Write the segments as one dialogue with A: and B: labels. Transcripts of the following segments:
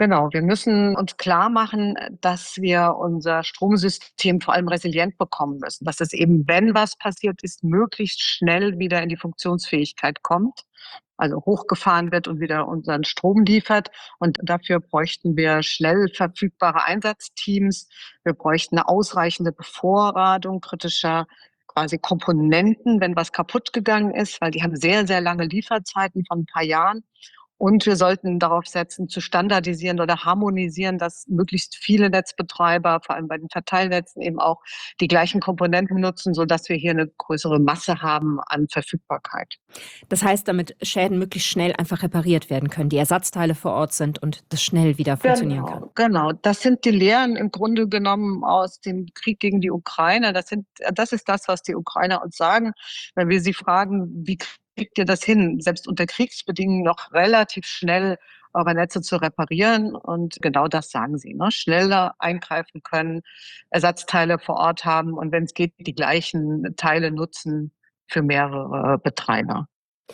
A: Genau, wir müssen uns klarmachen, dass wir unser Stromsystem vor allem resilient bekommen müssen, dass es eben, wenn was passiert ist, möglichst schnell wieder in die Funktionsfähigkeit kommt, also hochgefahren wird und wieder unseren Strom liefert. Und dafür bräuchten wir schnell verfügbare Einsatzteams. Wir bräuchten eine ausreichende Bevorratung kritischer quasi Komponenten, wenn was kaputt gegangen ist, weil die haben sehr, sehr lange Lieferzeiten von ein paar Jahren. Und wir sollten darauf setzen, zu standardisieren oder harmonisieren, dass möglichst viele Netzbetreiber, vor allem bei den Verteilnetzen, eben auch die gleichen Komponenten nutzen, sodass wir hier eine größere Masse haben an Verfügbarkeit.
B: Das heißt, damit Schäden möglichst schnell einfach repariert werden können, die Ersatzteile vor Ort sind und das schnell wieder funktionieren kann.
A: Genau. Das sind die Lehren im Grunde genommen aus dem Krieg gegen die Ukraine. Das ist das, was die Ukrainer uns sagen, wenn wir sie fragen, wie kriegt ihr das hin, selbst unter Kriegsbedingungen noch relativ schnell eure Netze zu reparieren? Und genau das sagen sie, ne? Schneller eingreifen können, Ersatzteile vor Ort haben und wenn es geht, die gleichen Teile nutzen für mehrere Betreiber.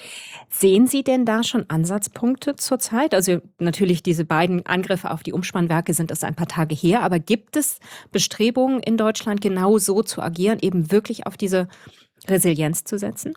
B: Sehen Sie denn da schon Ansatzpunkte zurzeit? Also natürlich diese beiden Angriffe auf die Umspannwerke sind erst ein paar Tage her, aber gibt es Bestrebungen in Deutschland genau so zu agieren, eben wirklich auf diese Resilienz zu setzen?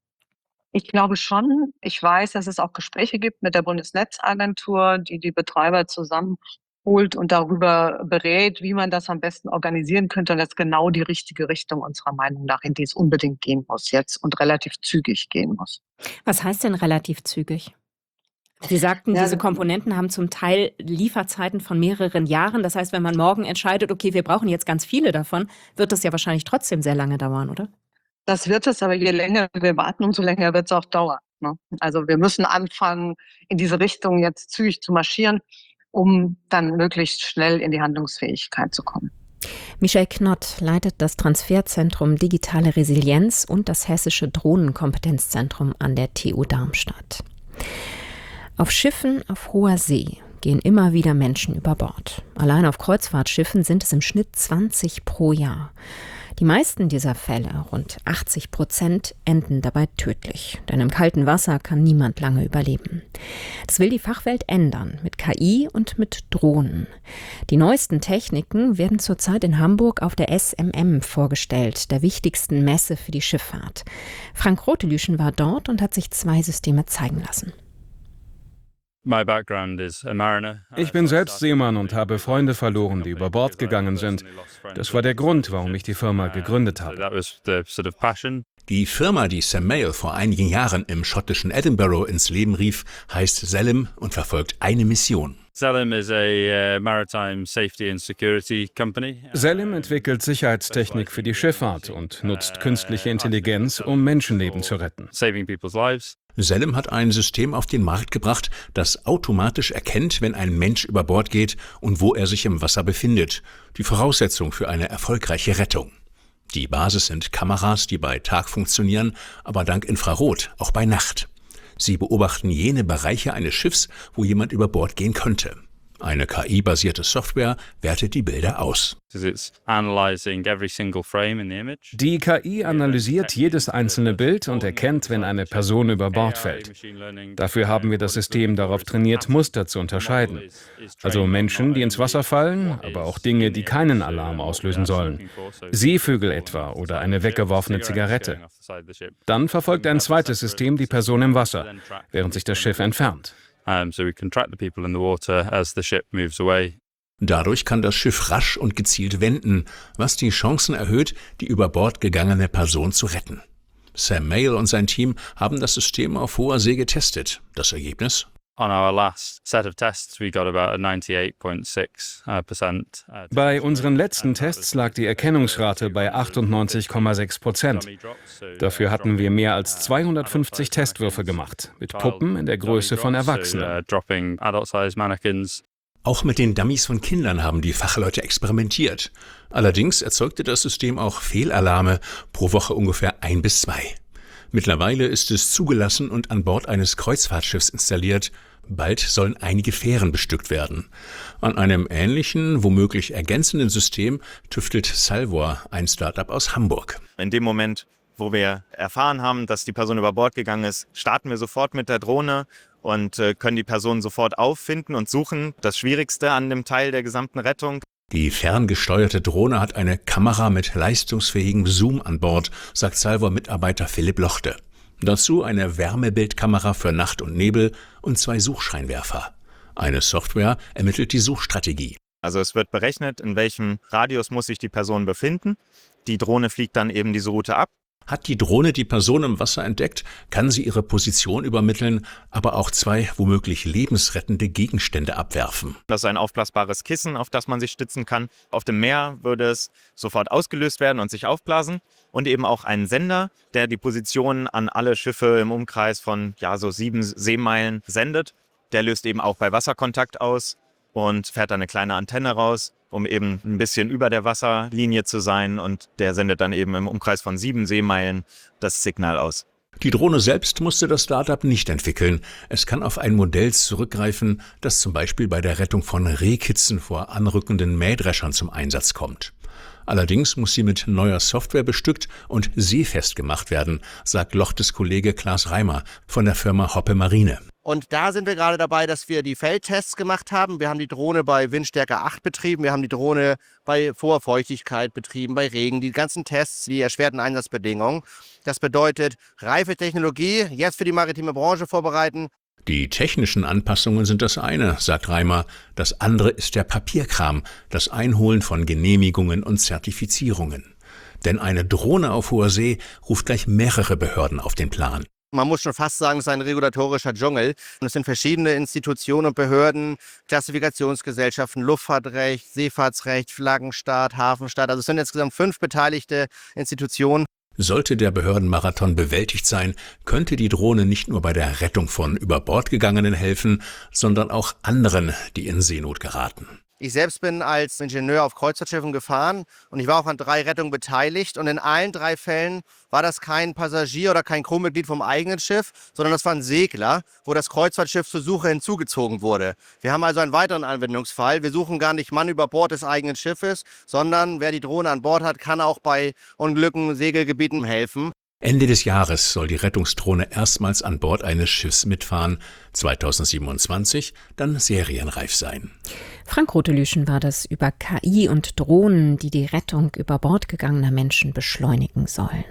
A: Ich glaube schon. Ich weiß, dass es auch Gespräche gibt mit der Bundesnetzagentur, die die Betreiber zusammenholt und darüber berät, wie man das am besten organisieren könnte. Und das ist genau die richtige Richtung unserer Meinung nach, in die es unbedingt gehen muss jetzt und relativ zügig gehen muss.
B: Was heißt denn relativ zügig? Sie sagten,
A: Ja,
B: diese Komponenten haben zum Teil Lieferzeiten von mehreren Jahren. Das heißt, wenn man morgen entscheidet, okay, wir brauchen jetzt ganz viele davon, wird das ja wahrscheinlich trotzdem sehr lange dauern, oder?
A: das wird es, aber je länger wir warten, umso länger wird es auch dauern, ne? Also wir müssen anfangen, in diese Richtung jetzt zügig zu marschieren, um dann möglichst schnell in die Handlungsfähigkeit zu kommen.
B: Michelle Knott leitet das Transferzentrum Digitale Resilienz und das Hessische Drohnenkompetenzzentrum an der TU Darmstadt. Auf Schiffen auf hoher See gehen immer wieder Menschen über Bord. Allein auf Kreuzfahrtschiffen sind es im Schnitt 20 pro Jahr. Die meisten dieser Fälle, rund 80%, enden dabei tödlich. Denn im kalten Wasser kann niemand lange überleben. Das will die Fachwelt ändern, mit KI und mit Drohnen. Die neuesten Techniken werden zurzeit in Hamburg auf der SMM vorgestellt, der wichtigsten Messe für die Schifffahrt. Frank Rotelüschen war dort und hat sich 2 Systeme zeigen lassen.
C: Ich bin selbst Seemann und habe Freunde verloren, die über Bord gegangen sind. Das war der Grund, warum ich die Firma gegründet habe.
D: Die Firma, die Sam Mail vor einigen Jahren im schottischen Edinburgh ins Leben rief, heißt Xelem und verfolgt eine Mission.
C: Xelem entwickelt Sicherheitstechnik für die Schifffahrt und nutzt künstliche Intelligenz, um Menschenleben zu retten.
D: Xelem hat ein System auf den Markt gebracht, das automatisch erkennt, wenn ein Mensch über Bord geht und wo er sich im Wasser befindet. Die Voraussetzung für eine erfolgreiche Rettung. Die Basis sind Kameras, die bei Tag funktionieren, aber dank Infrarot auch bei Nacht. Sie beobachten jene Bereiche eines Schiffs, wo jemand über Bord gehen könnte. Eine KI-basierte Software wertet die Bilder aus.
C: Die KI analysiert jedes einzelne Bild und erkennt, wenn eine Person über Bord fällt. Dafür haben wir das System darauf trainiert, Muster zu unterscheiden. Also Menschen, die ins Wasser fallen, aber auch Dinge, die keinen Alarm auslösen sollen. Seevögel etwa oder eine weggeworfene Zigarette. Dann verfolgt ein zweites System die Person im Wasser, während sich das Schiff entfernt.
D: Dadurch kann das Schiff rasch und gezielt wenden, was die Chancen erhöht, die über Bord gegangene Person zu retten. Sam Mail und sein Team haben das System auf hoher See getestet. Das Ergebnis?
C: Bei unseren letzten Tests lag die Erkennungsrate bei 98,6%. Dafür hatten wir mehr als 250 Testwürfe gemacht, mit Puppen in der Größe von Erwachsenen.
D: Auch mit den Dummies von Kindern haben die Fachleute experimentiert. Allerdings erzeugte das System auch Fehlalarme, pro Woche ungefähr 1 bis 2. Mittlerweile ist es zugelassen und an Bord eines Kreuzfahrtschiffs installiert. Bald sollen einige Fähren bestückt werden. An einem ähnlichen, womöglich ergänzenden System tüftelt Salvor, ein Startup aus Hamburg.
E: In dem Moment, wo wir erfahren haben, dass die Person über Bord gegangen ist, starten wir sofort mit der Drohne und können die Person sofort auffinden und suchen. Das Schwierigste an dem Teil der gesamten Rettung.
D: Die ferngesteuerte Drohne hat eine Kamera mit leistungsfähigem Zoom an Bord, sagt Salvor-Mitarbeiter Philipp Lochte. Dazu eine Wärmebildkamera für Nacht und Nebel und 2 Suchscheinwerfer. Eine Software ermittelt die Suchstrategie.
E: Also es wird berechnet, in welchem Radius muss sich die Person befinden. Die Drohne fliegt dann eben diese Route ab.
D: Hat die Drohne die Person im Wasser entdeckt, kann sie ihre Position übermitteln, aber auch 2 womöglich lebensrettende Gegenstände abwerfen.
E: Das ist ein aufblasbares Kissen, auf das man sich stützen kann. Auf dem Meer würde es sofort ausgelöst werden und sich aufblasen. Und eben auch einen Sender, der die Position an alle Schiffe im Umkreis von so 7 Seemeilen sendet. Der löst eben auch bei Wasserkontakt aus und fährt dann eine kleine Antenne raus, um eben ein bisschen über der Wasserlinie zu sein. Und der sendet dann eben im Umkreis von 7 Seemeilen das Signal aus.
D: Die Drohne selbst musste das Startup nicht entwickeln. Es kann auf ein Modell zurückgreifen, das zum Beispiel bei der Rettung von Rehkitzen vor anrückenden Mähdreschern zum Einsatz kommt. Allerdings muss sie mit neuer Software bestückt und seefest gemacht werden, sagt Lochtes Kollege Klaas Reimer von der Firma Hoppe Marine.
F: Und da sind wir gerade dabei, dass wir die Feldtests gemacht haben. Wir haben die Drohne bei Windstärke 8 betrieben, wir haben die Drohne bei Vorfeuchtigkeit betrieben, bei Regen, die ganzen Tests, die erschwerten Einsatzbedingungen. Das bedeutet, reife Technologie, jetzt für die maritime Branche vorbereiten.
D: Die technischen Anpassungen sind das eine, sagt Reimer. Das andere ist der Papierkram, das Einholen von Genehmigungen und Zertifizierungen. Denn eine Drohne auf hoher See ruft gleich mehrere Behörden auf den Plan.
F: Man muss schon fast sagen, es ist ein regulatorischer Dschungel. Und es sind verschiedene Institutionen und Behörden, Klassifikationsgesellschaften, Luftfahrtrecht, Seefahrtsrecht, Flaggenstaat, Hafenstaat. Also es sind insgesamt 5 beteiligte Institutionen.
D: Sollte der Behördenmarathon bewältigt sein, könnte die Drohne nicht nur bei der Rettung von über Bord gegangenen helfen, sondern auch anderen, die in Seenot geraten.
F: Ich selbst bin als Ingenieur auf Kreuzfahrtschiffen gefahren und ich war auch an 3 Rettungen beteiligt. Und in allen 3 Fällen war das kein Passagier oder kein Crewmitglied vom eigenen Schiff, sondern das war ein Segler, wo das Kreuzfahrtschiff zur Suche hinzugezogen wurde. Wir haben also einen weiteren Anwendungsfall. Wir suchen gar nicht Mann über Bord des eigenen Schiffes, sondern wer die Drohne an Bord hat, kann auch bei Unglücken, Segelgebieten helfen.
D: Ende des Jahres soll die Rettungsdrohne erstmals an Bord eines Schiffs mitfahren, 2027 dann serienreif sein.
B: Frank Rotelüschen war das über KI und Drohnen, die die Rettung über Bord gegangener Menschen beschleunigen sollen.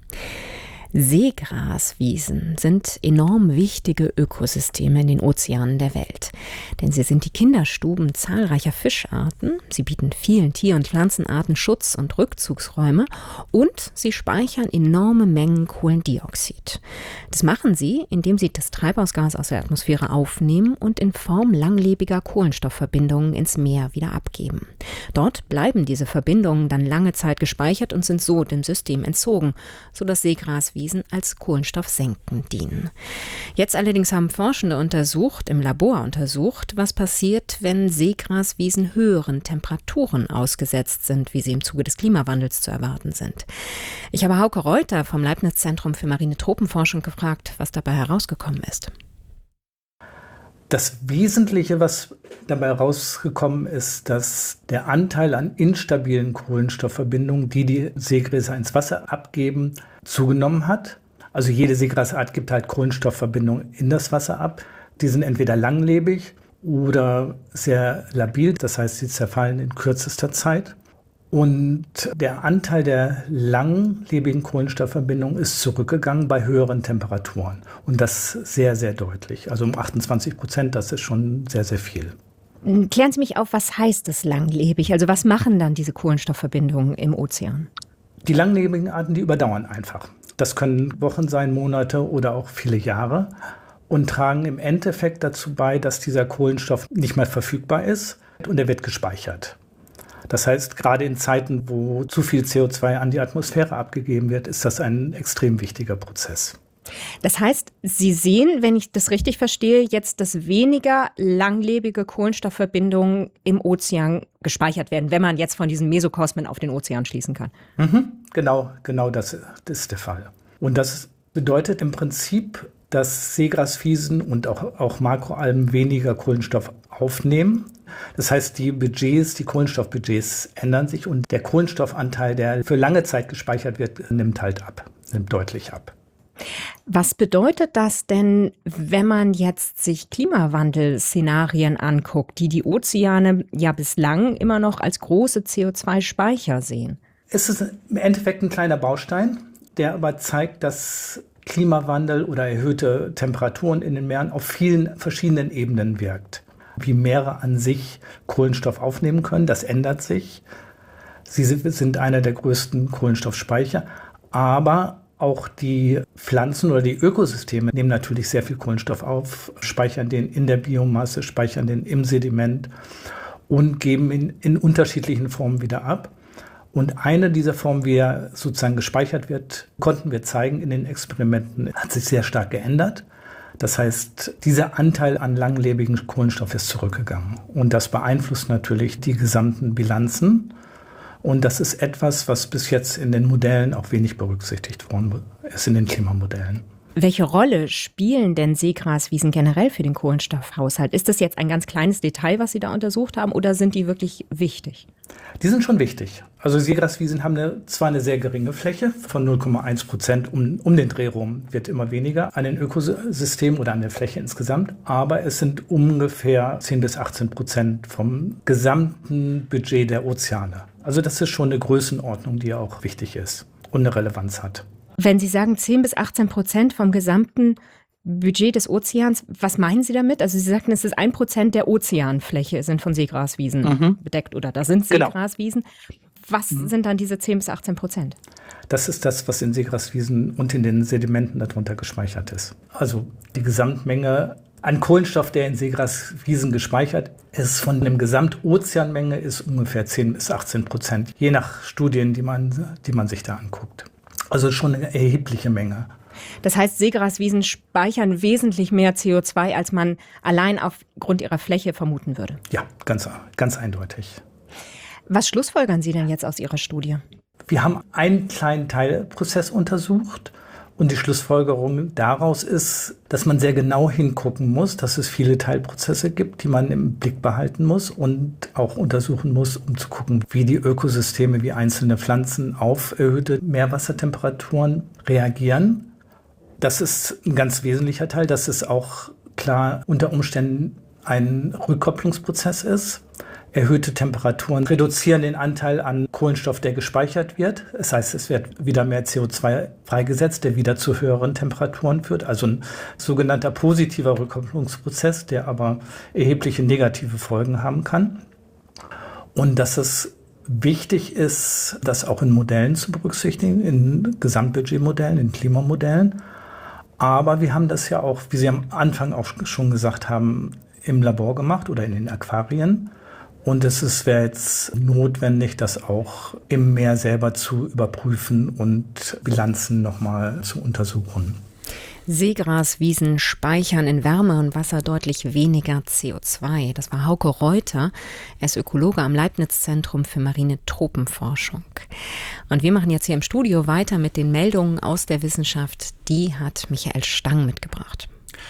B: Seegraswiesen sind enorm wichtige Ökosysteme in den Ozeanen der Welt. Denn sie sind die Kinderstuben zahlreicher Fischarten, sie bieten vielen Tier- und Pflanzenarten Schutz- und Rückzugsräume und sie speichern enorme Mengen Kohlendioxid. Das machen sie, indem sie das Treibhausgas aus der Atmosphäre aufnehmen und in Form langlebiger Kohlenstoffverbindungen ins Meer wieder abgeben. Dort bleiben diese Verbindungen dann lange Zeit gespeichert und sind so dem System entzogen, sodass Seegraswiesen als Kohlenstoffsenken dienen. Jetzt allerdings haben Forschende im Labor untersucht, was passiert, wenn Seegraswiesen höheren Temperaturen ausgesetzt sind, wie sie im Zuge des Klimawandels zu erwarten sind. Ich habe Hauke Reuter vom Leibniz-Zentrum für marine Tropenforschung gefragt, was dabei herausgekommen ist.
G: Das Wesentliche, was dabei herausgekommen ist, dass der Anteil an instabilen Kohlenstoffverbindungen, die die Seegräser ins Wasser abgeben, zugenommen hat. Also jede Seegrasart gibt halt Kohlenstoffverbindungen in das Wasser ab. Die sind entweder langlebig oder sehr labil, das heißt, sie zerfallen in kürzester Zeit. Und der Anteil der langlebigen Kohlenstoffverbindungen ist zurückgegangen bei höheren Temperaturen. Und das sehr, sehr deutlich. Also um 28%, das ist schon sehr, sehr viel.
B: Klären Sie mich auf, was heißt es langlebig? Also was machen dann diese Kohlenstoffverbindungen im Ozean?
G: Die langlebigen Arten, die überdauern einfach. Das können Wochen sein, Monate oder auch viele Jahre und tragen im Endeffekt dazu bei, dass dieser Kohlenstoff nicht mehr verfügbar ist und er wird gespeichert. Das heißt, gerade in Zeiten, wo zu viel CO2 an die Atmosphäre abgegeben wird, ist das ein extrem wichtiger Prozess.
B: Das heißt, Sie sehen, wenn ich das richtig verstehe, jetzt, dass weniger langlebige Kohlenstoffverbindungen im Ozean gespeichert werden, wenn man jetzt von diesen Mesokosmen auf den Ozean schließen kann.
G: Genau das ist der Fall. Und das bedeutet im Prinzip, dass Seegraswiesen und auch Makroalgen weniger Kohlenstoff aufnehmen. Das heißt, die Kohlenstoffbudgets ändern sich und der Kohlenstoffanteil, der für lange Zeit gespeichert wird, nimmt deutlich ab.
B: Was bedeutet das denn, wenn man jetzt sich Klimawandelszenarien anguckt, die Ozeane ja bislang immer noch als große CO2-Speicher sehen?
G: Es ist im Endeffekt ein kleiner Baustein, der aber zeigt, dass Klimawandel oder erhöhte Temperaturen in den Meeren auf vielen verschiedenen Ebenen wirkt. Wie Meere an sich Kohlenstoff aufnehmen können, das ändert sich. Sie sind einer der größten Kohlenstoffspeicher, aber auch die Pflanzen oder die Ökosysteme nehmen natürlich sehr viel Kohlenstoff auf, speichern den in der Biomasse, speichern den im Sediment und geben ihn in unterschiedlichen Formen wieder ab. Und eine dieser Formen, wie er sozusagen gespeichert wird, konnten wir zeigen in den Experimenten, hat sich sehr stark geändert. Das heißt, dieser Anteil an langlebigen Kohlenstoff ist zurückgegangen. Und das beeinflusst natürlich die gesamten Bilanzen. Und das ist etwas, was bis jetzt in den Modellen auch wenig berücksichtigt worden ist, in den Klimamodellen.
B: Welche Rolle spielen denn Seegraswiesen generell für den Kohlenstoffhaushalt? Ist das jetzt ein ganz kleines Detail, was Sie da untersucht haben, oder sind die wirklich wichtig?
G: Die sind schon wichtig. Also Seegraswiesen haben zwar eine sehr geringe Fläche von 0,1% um den Dreh rum, wird immer weniger an den Ökosystemen oder an der Fläche insgesamt, aber es sind ungefähr 10-18% vom gesamten Budget der Ozeane. Also das ist schon eine Größenordnung, die auch wichtig ist und eine Relevanz hat.
B: Wenn Sie sagen 10-18% vom gesamten Budget des Ozeans, was meinen Sie damit? Also Sie sagten, es ist 1% der Ozeanfläche sind von Seegraswiesen bedeckt oder da sind Seegraswiesen. Was sind dann diese 10-18%?
G: Das ist das, was in Seegraswiesen und in den Sedimenten darunter gespeichert ist. Also die Gesamtmenge an Kohlenstoff, der in Seegraswiesen gespeichert ist, von der Gesamtozeanmenge ist ungefähr 10-18%, je nach Studien, die man sich da anguckt. Also schon eine erhebliche Menge.
B: Das heißt, Seegraswiesen speichern wesentlich mehr CO2, als man allein aufgrund ihrer Fläche vermuten würde.
G: Ja, ganz eindeutig.
B: Was schlussfolgern Sie denn jetzt aus Ihrer Studie?
G: Wir haben einen kleinen Teilprozess untersucht und die Schlussfolgerung daraus ist, dass man sehr genau hingucken muss, dass es viele Teilprozesse gibt, die man im Blick behalten muss und auch untersuchen muss, um zu gucken, wie die Ökosysteme, wie einzelne Pflanzen auf erhöhte Meerwassertemperaturen reagieren. Das ist ein ganz wesentlicher Teil, dass es auch klar unter Umständen ein Rückkopplungsprozess ist. Erhöhte Temperaturen reduzieren den Anteil an Kohlenstoff, der gespeichert wird. Das heißt, es wird wieder mehr CO2 freigesetzt, der wieder zu höheren Temperaturen führt. Also ein sogenannter positiver Rückkopplungsprozess, der aber erhebliche negative Folgen haben kann. Und dass es wichtig ist, das auch in Modellen zu berücksichtigen, in Gesamtbudgetmodellen, in Klimamodellen. Aber wir haben das ja auch, wie Sie am Anfang auch schon gesagt haben, im Labor gemacht oder in den Aquarien. Und es wäre jetzt notwendig, das auch im Meer selber zu überprüfen und Bilanzen nochmal zu untersuchen.
B: Seegraswiesen speichern in Wärme und Wasser deutlich weniger CO2. Das war Hauke Reuter. Er ist Ökologe am Leibniz-Zentrum für marine Tropenforschung. Und wir machen jetzt hier im Studio weiter mit den Meldungen aus der Wissenschaft. Die hat Michael Stang mitgebracht.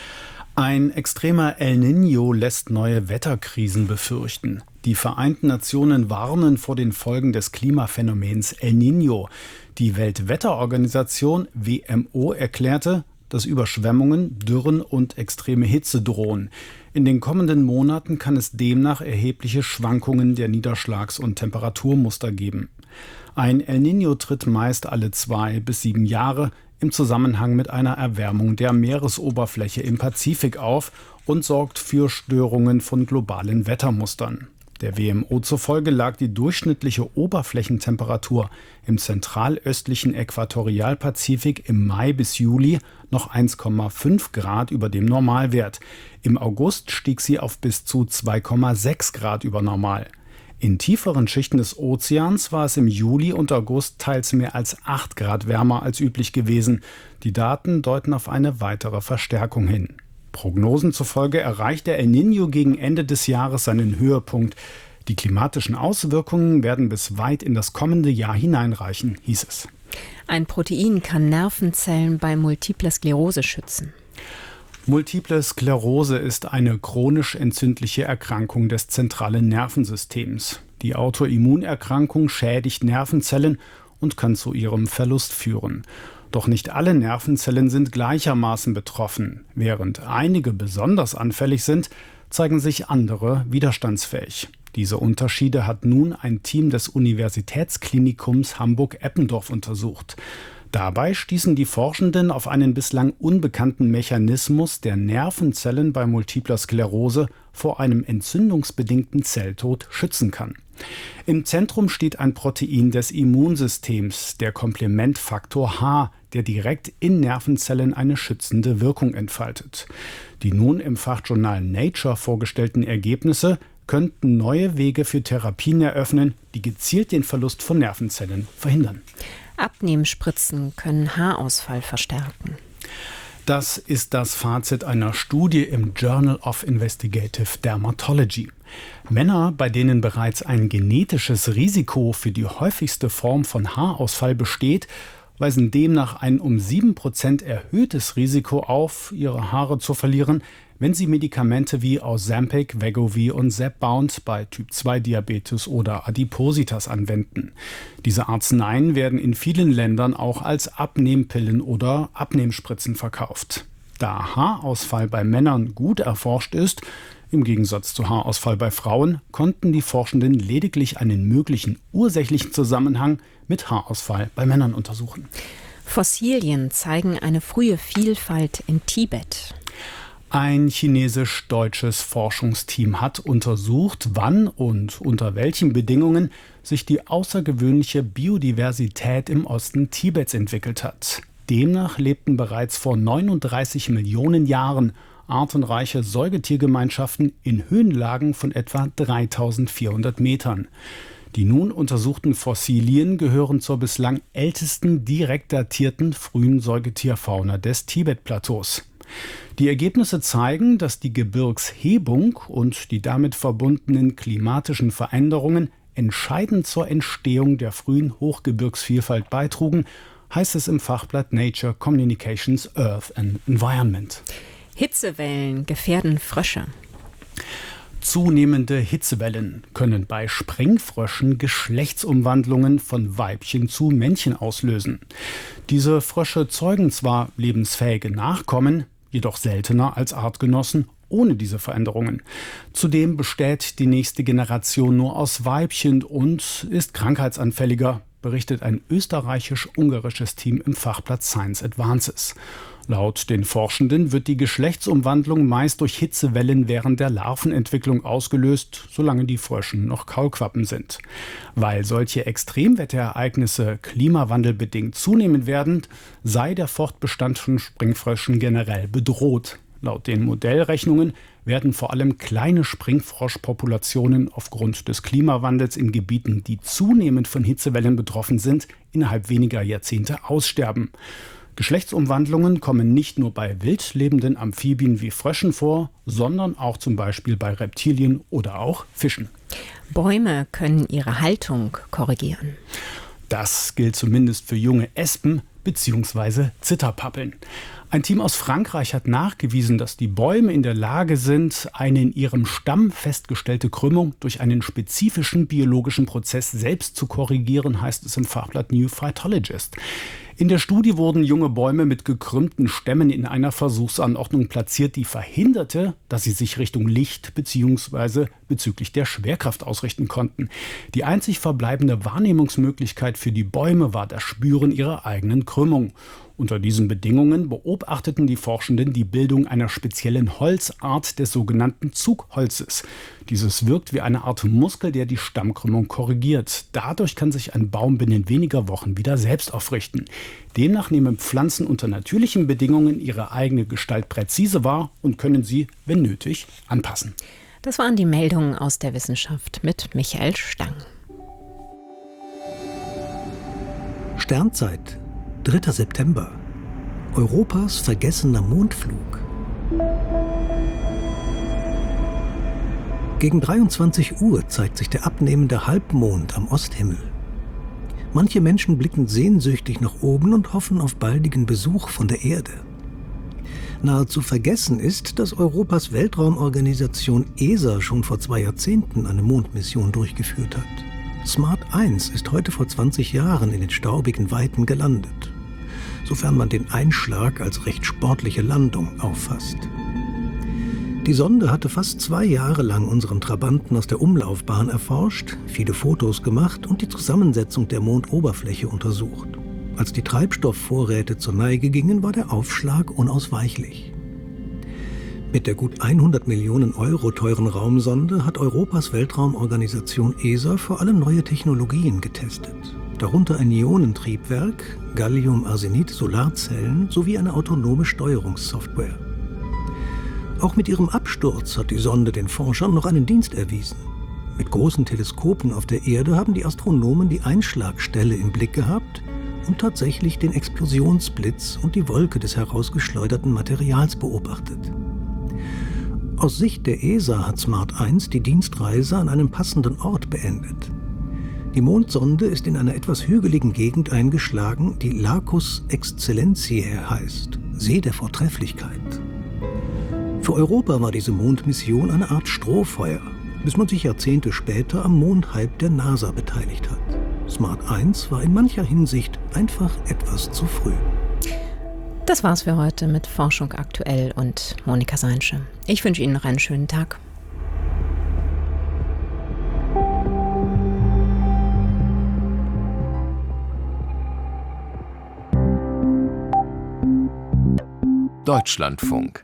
H: Ein extremer El Niño lässt neue Wetterkrisen befürchten. Die Vereinten Nationen warnen vor den Folgen des Klimaphänomens El Niño. Die Weltwetterorganisation WMO erklärte, dass Überschwemmungen, Dürren und extreme Hitze drohen. In den kommenden Monaten kann es demnach erhebliche Schwankungen der Niederschlags- und Temperaturmuster geben. Ein El Niño tritt meist alle 2 bis 7 Jahre im Zusammenhang mit einer Erwärmung der Meeresoberfläche im Pazifik auf und sorgt für Störungen von globalen Wettermustern. Der WMO zufolge lag die durchschnittliche Oberflächentemperatur im zentralöstlichen Äquatorialpazifik im Mai bis Juli noch 1,5 Grad über dem Normalwert. Im August stieg sie auf bis zu 2,6 Grad über Normal. In tieferen Schichten des Ozeans war es im Juli und August teils mehr als 8 Grad wärmer als üblich gewesen. Die Daten deuten auf eine weitere Verstärkung hin. Prognosen zufolge erreicht der El Niño gegen Ende des Jahres seinen Höhepunkt. Die klimatischen Auswirkungen werden bis weit in das kommende Jahr hineinreichen, hieß es.
B: Ein Protein kann Nervenzellen bei Multipler Sklerose schützen.
H: Multiple Sklerose ist eine chronisch entzündliche Erkrankung des zentralen Nervensystems. Die Autoimmunerkrankung schädigt Nervenzellen und kann zu ihrem Verlust führen. Doch nicht alle Nervenzellen sind gleichermaßen betroffen. Während einige besonders anfällig sind, zeigen sich andere widerstandsfähig. Diese Unterschiede hat nun ein Team des Universitätsklinikums Hamburg-Eppendorf untersucht. Dabei stießen die Forschenden auf einen bislang unbekannten Mechanismus, der Nervenzellen bei multipler Sklerose vor einem entzündungsbedingten Zelltod schützen kann. Im Zentrum steht ein Protein des Immunsystems, der Komplementfaktor H, der direkt in Nervenzellen eine schützende Wirkung entfaltet. Die nun im Fachjournal Nature vorgestellten Ergebnisse könnten neue Wege für Therapien eröffnen, die gezielt den Verlust von Nervenzellen verhindern.
B: Abnehmspritzen können Haarausfall verstärken.
H: Das ist das Fazit einer Studie im Journal of Investigative Dermatology. Männer, bei denen bereits ein genetisches Risiko für die häufigste Form von Haarausfall besteht, weisen demnach ein um 7% erhöhtes Risiko auf, ihre Haare zu verlieren, wenn sie Medikamente wie Ozempic, Wegovy und Zepbound bei Typ-2-Diabetes oder Adipositas anwenden. Diese Arzneien werden in vielen Ländern auch als Abnehmpillen oder Abnehmspritzen verkauft. Da Haarausfall bei Männern gut erforscht ist, im Gegensatz zu Haarausfall bei Frauen, konnten die Forschenden lediglich einen möglichen ursächlichen Zusammenhang mit Haarausfall bei Männern untersuchen.
B: Fossilien zeigen eine frühe Vielfalt in Tibet.
H: Ein chinesisch-deutsches Forschungsteam hat untersucht, wann und unter welchen Bedingungen sich die außergewöhnliche Biodiversität im Osten Tibets entwickelt hat. Demnach lebten bereits vor 39 Millionen Jahren artenreiche Säugetiergemeinschaften in Höhenlagen von etwa 3400 Metern. Die nun untersuchten Fossilien gehören zur bislang ältesten direkt datierten frühen Säugetierfauna des Tibet-Plateaus. Die Ergebnisse zeigen, dass die Gebirgshebung und die damit verbundenen klimatischen Veränderungen entscheidend zur Entstehung der frühen Hochgebirgsvielfalt beitrugen, heißt es im Fachblatt Nature Communications Earth and Environment.
B: Hitzewellen gefährden Frösche.
H: Zunehmende Hitzewellen können bei Springfröschen Geschlechtsumwandlungen von Weibchen zu Männchen auslösen. Diese Frösche zeugen zwar lebensfähige Nachkommen, jedoch seltener als Artgenossen ohne diese Veränderungen. Zudem besteht die nächste Generation nur aus Weibchen und ist krankheitsanfälliger, berichtet ein österreichisch-ungarisches Team im Fachblatt Science Advances. Laut den Forschenden wird die Geschlechtsumwandlung meist durch Hitzewellen während der Larvenentwicklung ausgelöst, solange die Fröschen noch Kaulquappen sind. Weil solche Extremwetterereignisse klimawandelbedingt zunehmen werden, sei der Fortbestand von Springfröschen generell bedroht. Laut den Modellrechnungen werden vor allem kleine Springfroschpopulationen aufgrund des Klimawandels in Gebieten, die zunehmend von Hitzewellen betroffen sind, innerhalb weniger Jahrzehnte aussterben. Geschlechtsumwandlungen kommen nicht nur bei wild lebenden Amphibien wie Fröschen vor, sondern auch zum Beispiel bei Reptilien oder auch Fischen.
B: Bäume können ihre Haltung korrigieren.
H: Das gilt zumindest für junge Espen bzw. Zitterpappeln. Ein Team aus Frankreich hat nachgewiesen, dass die Bäume in der Lage sind, eine in ihrem Stamm festgestellte Krümmung durch einen spezifischen biologischen Prozess selbst zu korrigieren, heißt es im Fachblatt New Phytologist. In der Studie wurden junge Bäume mit gekrümmten Stämmen in einer Versuchsanordnung platziert, die verhinderte, dass sie sich Richtung Licht bzw. bezüglich der Schwerkraft ausrichten konnten. Die einzig verbleibende Wahrnehmungsmöglichkeit für die Bäume war das Spüren ihrer eigenen Krümmung. Unter diesen Bedingungen beobachteten die Forschenden die Bildung einer speziellen Holzart des sogenannten Zugholzes. Dieses wirkt wie eine Art Muskel, der die Stammkrümmung korrigiert. Dadurch kann sich ein Baum binnen weniger Wochen wieder selbst aufrichten. Demnach nehmen Pflanzen unter natürlichen Bedingungen ihre eigene Gestalt präzise wahr und können sie, wenn nötig, anpassen.
B: Das waren die Meldungen aus der Wissenschaft mit Michael Stang.
I: Sternzeit 3. September. Europas vergessener Mondflug. Gegen 23 Uhr zeigt sich der abnehmende Halbmond am Osthimmel. Manche Menschen blicken sehnsüchtig nach oben und hoffen auf baldigen Besuch von der Erde. Nahezu vergessen ist, dass Europas Weltraumorganisation ESA schon vor 2 Jahrzehnten eine Mondmission durchgeführt hat. Smart 1 ist heute vor 20 Jahren in den staubigen Weiten gelandet. sofern man den Einschlag als recht sportliche Landung auffasst. Die Sonde hatte fast 2 Jahre lang unseren Trabanten aus der Umlaufbahn erforscht, viele Fotos gemacht und die Zusammensetzung der Mondoberfläche untersucht. Als die Treibstoffvorräte zur Neige gingen, war der Aufschlag unausweichlich. Mit der gut 100 Millionen Euro teuren Raumsonde hat Europas Weltraumorganisation ESA vor allem neue Technologien getestet. Darunter ein Ionentriebwerk, Gallium-Arsenid-Solarzellen sowie eine autonome Steuerungssoftware. Auch mit ihrem Absturz hat die Sonde den Forschern noch einen Dienst erwiesen. Mit großen Teleskopen auf der Erde haben die Astronomen die Einschlagstelle im Blick gehabt und tatsächlich den Explosionsblitz und die Wolke des herausgeschleuderten Materials beobachtet. Aus Sicht der ESA hat SMART 1 die Dienstreise an einem passenden Ort beendet. Die Mondsonde ist in einer etwas hügeligen Gegend eingeschlagen, die Lacus Excellentiae heißt, See der Vortrefflichkeit. Für Europa war diese Mondmission eine Art Strohfeuer, bis man sich Jahrzehnte später am Mondhype der NASA beteiligt hat. SMART 1 war in mancher Hinsicht einfach etwas zu früh.
B: Das war's für heute mit Forschung aktuell und Monika Seinsche. Ich wünsche Ihnen noch einen schönen Tag.
J: Deutschlandfunk.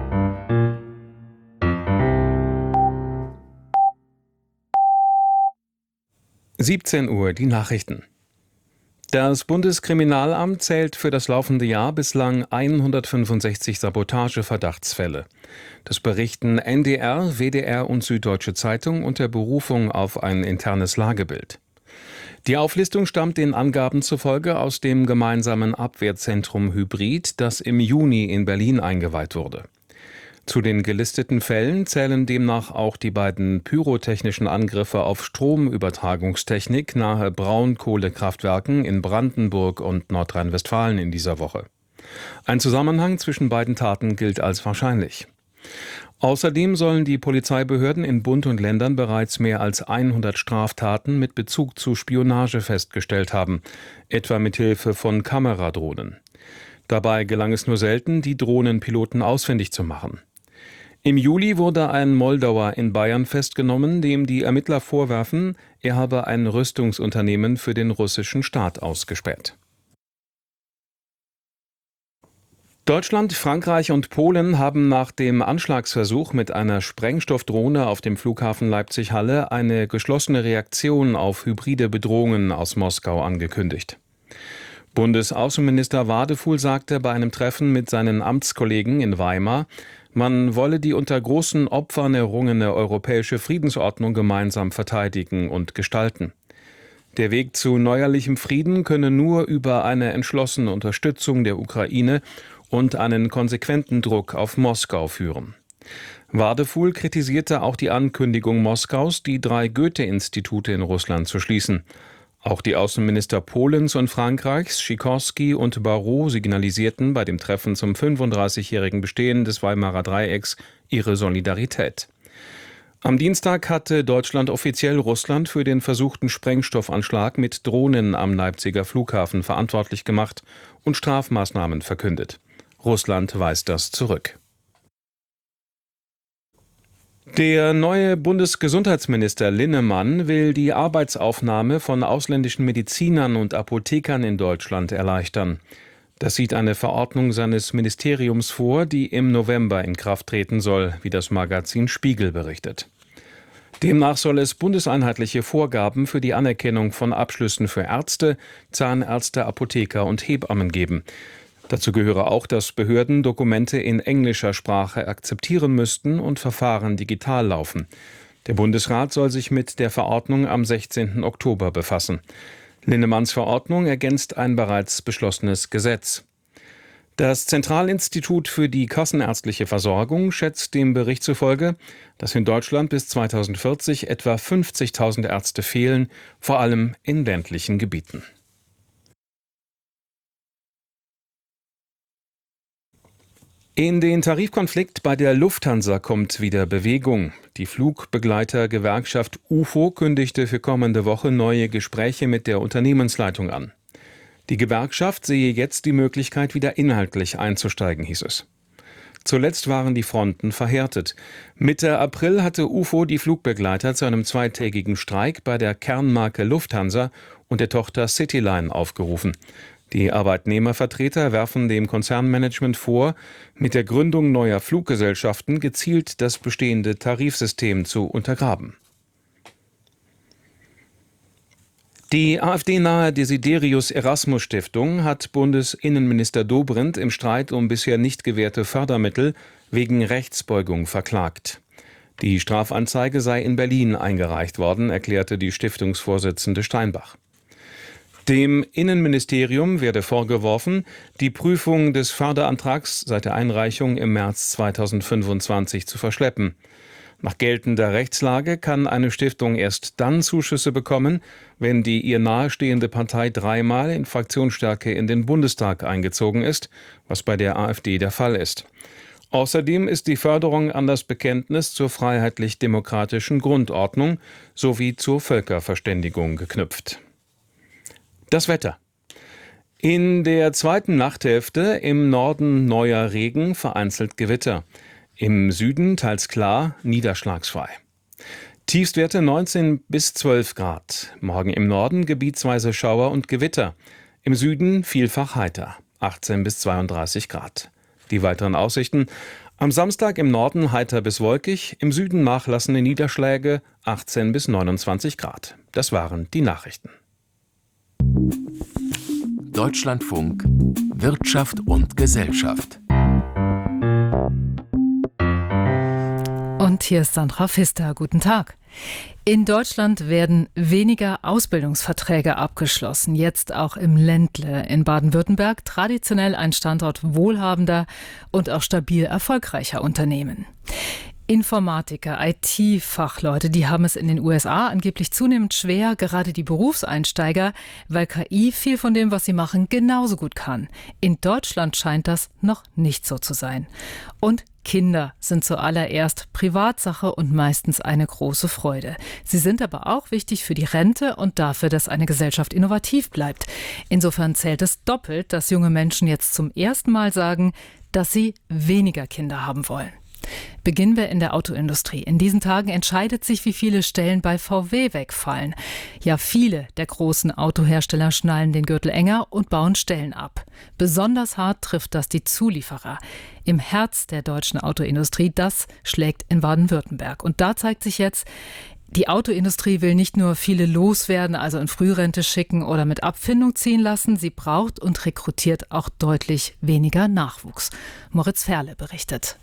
C: Uhr, die Nachrichten. Das Bundeskriminalamt zählt für das laufende Jahr bislang 165 Sabotageverdachtsfälle. Das berichten NDR, WDR und Süddeutsche Zeitung unter Berufung auf ein internes Lagebild. Die Auflistung stammt den Angaben zufolge aus dem gemeinsamen Abwehrzentrum Hybrid, das im Juni in Berlin eingeweiht wurde. Zu den gelisteten Fällen zählen demnach auch die beiden pyrotechnischen Angriffe auf Stromübertragungstechnik nahe Braunkohlekraftwerken in Brandenburg und Nordrhein-Westfalen in dieser Woche. Ein Zusammenhang zwischen beiden Taten gilt als wahrscheinlich. Außerdem sollen die Polizeibehörden in Bund und Ländern bereits mehr als 100 Straftaten mit Bezug zu Spionage festgestellt haben, etwa mit Hilfe von Kameradrohnen. Dabei gelang es nur selten, die Drohnenpiloten ausfindig zu machen. Im Juli wurde ein Moldauer in Bayern festgenommen, dem die Ermittler vorwerfen, er habe ein Rüstungsunternehmen für den russischen Staat ausgespäht. Deutschland, Frankreich und Polen haben nach dem Anschlagsversuch mit einer Sprengstoffdrohne auf dem Flughafen Leipzig-Halle eine geschlossene Reaktion auf hybride Bedrohungen aus Moskau angekündigt. Bundesaußenminister Wadefuhl sagte bei einem Treffen mit seinen Amtskollegen in Weimar, man wolle die unter großen Opfern errungene europäische Friedensordnung gemeinsam verteidigen und gestalten. Der Weg zu neuerlichem Frieden könne nur über eine entschlossene Unterstützung der Ukraine und einen konsequenten Druck auf Moskau führen. Wadefuhl kritisierte auch die Ankündigung Moskaus, die 3 Goethe-Institute in Russland zu schließen. Auch die Außenminister Polens und Frankreichs, Sikorski und Barrot, signalisierten bei dem Treffen zum 35-jährigen Bestehen des Weimarer Dreiecks ihre Solidarität. Am Dienstag hatte Deutschland offiziell Russland für den versuchten Sprengstoffanschlag mit Drohnen am Leipziger Flughafen verantwortlich gemacht und Strafmaßnahmen verkündet. Russland weist das zurück. Der neue Bundesgesundheitsminister Linnemann will die Arbeitsaufnahme von ausländischen Medizinern und Apothekern in Deutschland erleichtern. Das sieht eine Verordnung seines Ministeriums vor, die im November in Kraft treten soll, wie das Magazin Spiegel berichtet. Demnach soll es bundeseinheitliche Vorgaben für die Anerkennung von Abschlüssen für Ärzte, Zahnärzte, Apotheker und Hebammen geben. Dazu gehöre auch, dass Behörden Dokumente in englischer Sprache akzeptieren müssten und Verfahren digital laufen. Der Bundesrat soll sich mit der Verordnung am 16. Oktober befassen. Linnemanns Verordnung ergänzt ein bereits beschlossenes Gesetz. Das Zentralinstitut für die kassenärztliche Versorgung schätzt dem Bericht zufolge, dass in Deutschland bis 2040 etwa 50.000 Ärzte fehlen, vor allem in ländlichen Gebieten. In den Tarifkonflikt bei der Lufthansa kommt wieder Bewegung. Die Flugbegleitergewerkschaft UFO kündigte für kommende Woche neue Gespräche mit der Unternehmensleitung an. Die Gewerkschaft sehe jetzt die Möglichkeit, wieder inhaltlich einzusteigen, hieß es. Zuletzt waren die Fronten verhärtet. Mitte April hatte UFO die Flugbegleiter zu einem zweitägigen Streik bei der Kernmarke Lufthansa und der Tochter Cityline aufgerufen. Die Arbeitnehmervertreter werfen dem Konzernmanagement vor, mit der Gründung neuer Fluggesellschaften gezielt das bestehende Tarifsystem zu untergraben. Die AfD-nahe Desiderius-Erasmus-Stiftung hat Bundesinnenminister Dobrindt im Streit um bisher nicht gewährte Fördermittel wegen Rechtsbeugung verklagt. Die Strafanzeige sei in Berlin eingereicht worden, erklärte die Stiftungsvorsitzende Steinbach. Dem Innenministerium werde vorgeworfen, die Prüfung des Förderantrags seit der Einreichung im März 2025 zu verschleppen. Nach geltender Rechtslage kann eine Stiftung erst dann Zuschüsse bekommen, wenn die ihr nahestehende Partei dreimal in Fraktionsstärke in den Bundestag eingezogen ist, was bei der AfD der Fall ist. Außerdem ist die Förderung an das Bekenntnis zur freiheitlich-demokratischen Grundordnung sowie zur Völkerverständigung geknüpft. Das Wetter. In der zweiten Nachthälfte im Norden neuer Regen, vereinzelt Gewitter. Im Süden teils klar, niederschlagsfrei. Tiefstwerte 19 bis 12 Grad. Morgen im Norden gebietsweise Schauer und Gewitter. Im Süden vielfach heiter, 18 bis 32 Grad. Die weiteren Aussichten: am Samstag im Norden heiter bis wolkig, im Süden nachlassende Niederschläge, 18 bis 29 Grad. Das waren die Nachrichten.
J: Deutschlandfunk Wirtschaft und Gesellschaft.
K: Und hier ist Sandra Pfister. Guten Tag. In Deutschland werden weniger Ausbildungsverträge abgeschlossen, jetzt auch im Ländle. In Baden-Württemberg traditionell ein Standort wohlhabender und auch stabil erfolgreicher Unternehmen. Informatiker, IT-Fachleute, die haben es in den USA angeblich zunehmend schwer, gerade die Berufseinsteiger, weil KI viel von dem, was sie machen, genauso gut kann. In Deutschland scheint das noch nicht so zu sein. Und Kinder sind zuallererst Privatsache und meistens eine große Freude. Sie sind aber auch wichtig für die Rente und dafür, dass eine Gesellschaft innovativ bleibt. Insofern zählt es doppelt, dass junge Menschen jetzt zum ersten Mal sagen, dass sie weniger Kinder haben wollen. Beginnen wir in der Autoindustrie. In diesen Tagen entscheidet sich, wie viele Stellen bei VW wegfallen. Ja, viele der großen Autohersteller schnallen den Gürtel enger und bauen Stellen ab. Besonders hart trifft das die Zulieferer. Im Herz der deutschen Autoindustrie, das schlägt in Baden-Württemberg. Und da zeigt sich jetzt, die Autoindustrie will nicht nur viele loswerden, also in Frührente schicken oder mit Abfindung ziehen lassen. Sie braucht und rekrutiert auch deutlich weniger Nachwuchs. Moritz Ferle berichtet.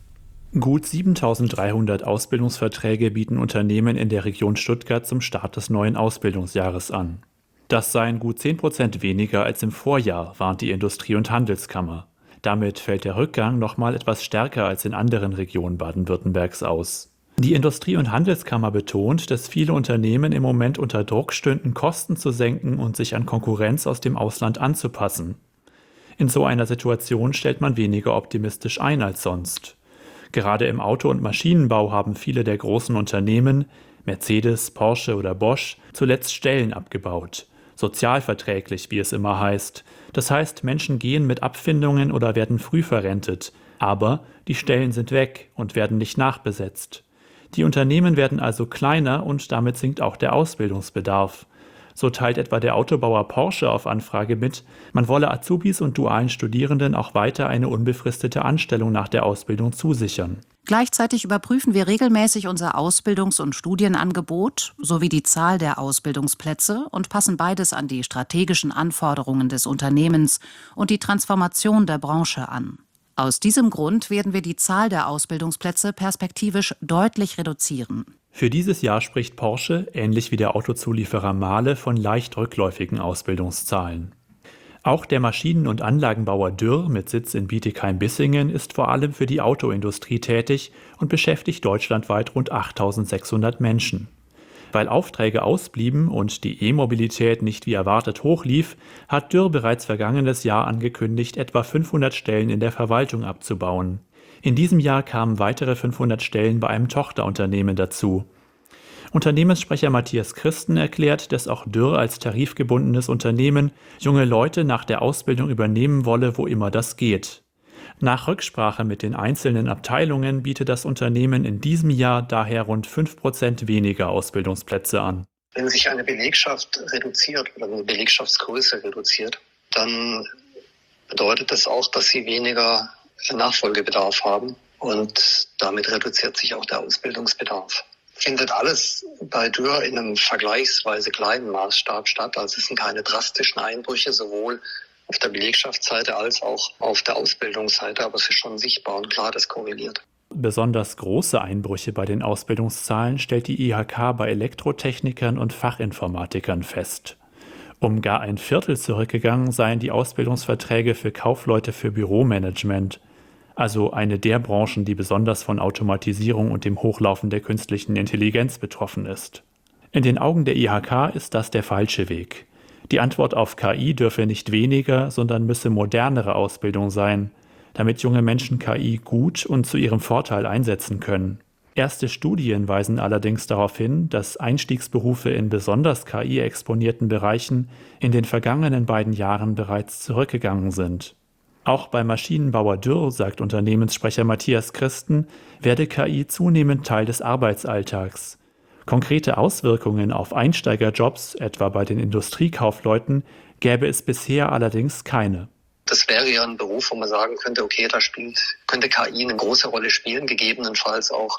L: Gut 7.300 Ausbildungsverträge bieten Unternehmen in der Region Stuttgart zum Start des neuen Ausbildungsjahres an. Das seien gut 10% weniger als im Vorjahr, warnt die Industrie- und Handelskammer. Damit fällt der Rückgang noch mal etwas stärker als in anderen Regionen Baden-Württembergs aus. Die Industrie- und Handelskammer betont, dass viele Unternehmen im Moment unter Druck stünden, Kosten zu senken und sich an Konkurrenz aus dem Ausland anzupassen. In so einer Situation stellt man weniger optimistisch ein als sonst. Gerade im Auto- und Maschinenbau haben viele der großen Unternehmen, Mercedes, Porsche oder Bosch, zuletzt Stellen abgebaut. Sozialverträglich, wie es immer heißt. Das heißt, Menschen gehen mit Abfindungen oder werden früh verrentet. Aber die Stellen sind weg und werden nicht nachbesetzt. Die Unternehmen werden also kleiner und damit sinkt auch der Ausbildungsbedarf. So teilt etwa der Autobauer Porsche auf Anfrage mit, man wolle Azubis und dualen Studierenden auch weiter eine unbefristete Anstellung nach der Ausbildung zusichern.
M: Gleichzeitig überprüfen wir regelmäßig unser Ausbildungs- und Studienangebot sowie die Zahl der Ausbildungsplätze und passen beides an die strategischen Anforderungen des Unternehmens und die Transformation der Branche an. Aus diesem Grund werden wir die Zahl der Ausbildungsplätze perspektivisch deutlich reduzieren.
L: Für dieses Jahr spricht Porsche, ähnlich wie der Autozulieferer Mahle, von leicht rückläufigen Ausbildungszahlen. Auch der Maschinen- und Anlagenbauer Dürr mit Sitz in Bietigheim-Bissingen ist vor allem für die Autoindustrie tätig und beschäftigt deutschlandweit rund 8.600 Menschen. Weil Aufträge ausblieben und die E-Mobilität nicht wie erwartet hochlief, hat Dürr bereits vergangenes Jahr angekündigt, etwa 500 Stellen in der Verwaltung abzubauen. In diesem Jahr kamen weitere 500 Stellen bei einem Tochterunternehmen dazu. Unternehmenssprecher Matthias Christen erklärt, dass auch Dürr als tarifgebundenes Unternehmen junge Leute nach der Ausbildung übernehmen wolle, wo immer das geht. Nach Rücksprache mit den einzelnen Abteilungen bietet das Unternehmen in diesem Jahr daher rund 5% weniger Ausbildungsplätze an.
N: Wenn sich eine Belegschaft reduziert oder eine Belegschaftsgröße reduziert, dann bedeutet das auch, dass sie weniger Nachfolgebedarf haben und damit reduziert sich auch der Ausbildungsbedarf. Findet alles bei Dürr in einem vergleichsweise kleinen Maßstab statt, also es sind keine drastischen Einbrüche, sowohl auf der Belegschaftsseite als auch auf der Ausbildungsseite, aber es ist schon sichtbar und klar, das korreliert.
L: Besonders große Einbrüche bei den Ausbildungszahlen stellt die IHK bei Elektrotechnikern und Fachinformatikern fest. Um gar ein Viertel zurückgegangen seien die Ausbildungsverträge für Kaufleute für Büromanagement, also eine der Branchen, die besonders von Automatisierung und dem Hochlaufen der künstlichen Intelligenz betroffen ist. In den Augen der IHK ist das der falsche Weg. Die Antwort auf KI dürfe nicht weniger, sondern müsse modernere Ausbildung sein, damit junge Menschen KI gut und zu ihrem Vorteil einsetzen können. Erste Studien weisen allerdings darauf hin, dass Einstiegsberufe in besonders KI-exponierten Bereichen in den vergangenen beiden Jahren bereits zurückgegangen sind. Auch beim Maschinenbauer Dürr, sagt Unternehmenssprecher Matthias Christen, werde KI zunehmend Teil des Arbeitsalltags. Konkrete Auswirkungen auf Einsteigerjobs, etwa bei den Industriekaufleuten, gäbe es bisher allerdings keine.
N: Das wäre ja ein Beruf, wo man sagen könnte, okay, da könnte KI eine große Rolle spielen, gegebenenfalls auch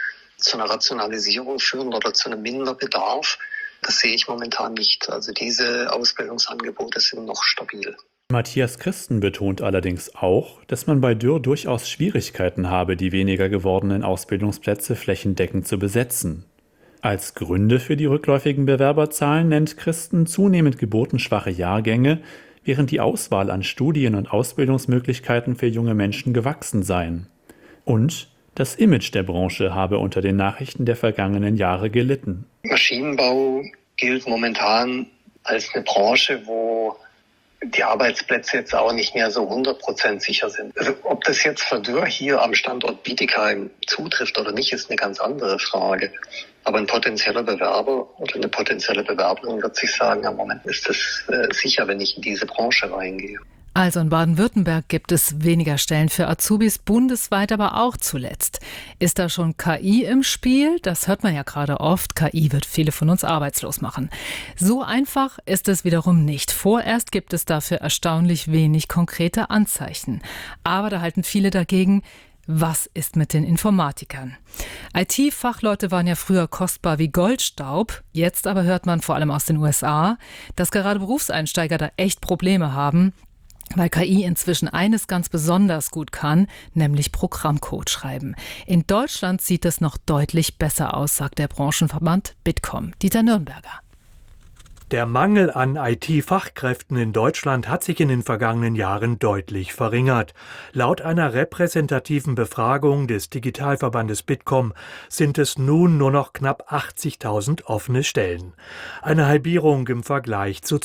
N: zu einer Rationalisierung führen oder zu einem Minderbedarf. Das sehe ich momentan nicht. Also diese Ausbildungsangebote sind noch stabil.
L: Matthias Christen betont allerdings auch, dass man bei Dürr durchaus Schwierigkeiten habe, die weniger gewordenen Ausbildungsplätze flächendeckend zu besetzen. Als Gründe für die rückläufigen Bewerberzahlen nennt Christen zunehmend geburtenschwache Jahrgänge, während die Auswahl an Studien- und Ausbildungsmöglichkeiten für junge Menschen gewachsen seien. Und das Image der Branche habe unter den Nachrichten der vergangenen Jahre gelitten.
N: Maschinenbau gilt momentan als eine Branche, wo die Arbeitsplätze jetzt auch nicht mehr so 100% sicher sind. Also, ob das jetzt für Dürr hier am Standort Bietigheim zutrifft oder nicht, ist eine ganz andere Frage. Aber ein potenzieller Bewerber oder eine potenzielle Bewerberin wird sich sagen, im Moment ist es sicher, wenn ich in diese Branche reingehe.
K: Also in Baden-Württemberg gibt es weniger Stellen für Azubis, bundesweit aber auch zuletzt. Ist da schon KI im Spiel? Das hört man ja gerade oft. KI wird viele von uns arbeitslos machen. So einfach ist es wiederum nicht. Vorerst gibt es dafür erstaunlich wenig konkrete Anzeichen. Aber da halten viele dagegen. Was ist mit den Informatikern? IT-Fachleute waren ja früher kostbar wie Goldstaub. Jetzt aber hört man vor allem aus den USA, dass gerade Berufseinsteiger da echt Probleme haben, weil KI inzwischen eines ganz besonders gut kann, nämlich Programmcode schreiben. In Deutschland sieht es noch deutlich besser aus, sagt der Branchenverband Bitkom. Dieter Nürnberger.
O: Der Mangel an IT-Fachkräften in Deutschland hat sich in den vergangenen Jahren deutlich verringert. Laut einer repräsentativen Befragung des Digitalverbandes Bitkom sind es nun nur noch knapp 80.000 offene Stellen. Eine Halbierung im Vergleich zu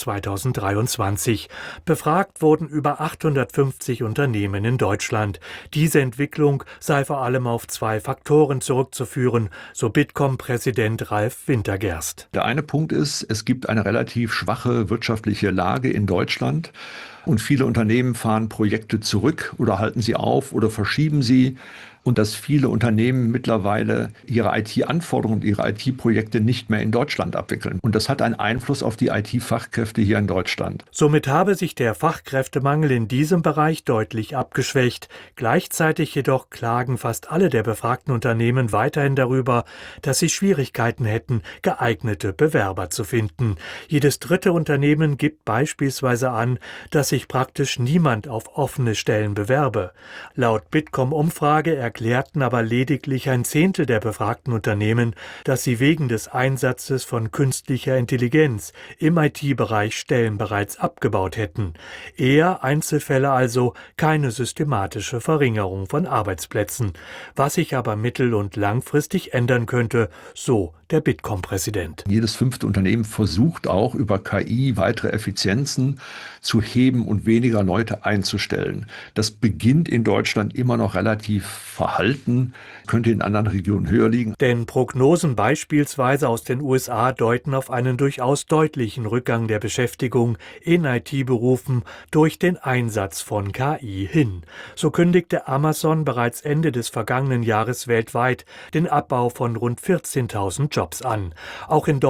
O: 2023. Befragt wurden über 850 Unternehmen in Deutschland. Diese Entwicklung sei vor allem auf 2 Faktoren zurückzuführen, so Bitkom-Präsident Ralf Wintergerst.
P: Der eine Punkt ist, es gibt eine relativ schwache wirtschaftliche Lage in Deutschland und viele Unternehmen fahren Projekte zurück oder halten sie auf oder verschieben sie. Und dass viele Unternehmen mittlerweile ihre IT-Anforderungen und ihre IT-Projekte nicht mehr in Deutschland abwickeln. Und das hat einen Einfluss auf die IT-Fachkräfte hier in Deutschland.
O: Somit habe sich der Fachkräftemangel in diesem Bereich deutlich abgeschwächt. Gleichzeitig jedoch klagen fast alle der befragten Unternehmen weiterhin darüber, dass sie Schwierigkeiten hätten, geeignete Bewerber zu finden. Jedes dritte Unternehmen gibt beispielsweise an, dass sich praktisch niemand auf offene Stellen bewerbe. Laut Bitkom-Umfrage erklärten aber lediglich 1/10 der befragten Unternehmen, dass sie wegen des Einsatzes von künstlicher Intelligenz im IT-Bereich Stellen bereits abgebaut hätten. Eher Einzelfälle also, keine systematische Verringerung von Arbeitsplätzen. Was sich aber mittel- und langfristig ändern könnte, so der Bitkom-Präsident.
P: Jedes 5. Unternehmen versucht auch über KI weitere Effizienzen zu heben haben und weniger Leute einzustellen. Das beginnt in Deutschland immer noch relativ verhalten, könnte in anderen Regionen höher liegen.
O: Denn Prognosen beispielsweise aus den USA deuten auf einen durchaus deutlichen Rückgang der Beschäftigung in IT-Berufen durch den Einsatz von KI hin. So kündigte Amazon bereits Ende des vergangenen Jahres weltweit den Abbau von rund 14.000 Jobs an. Auch in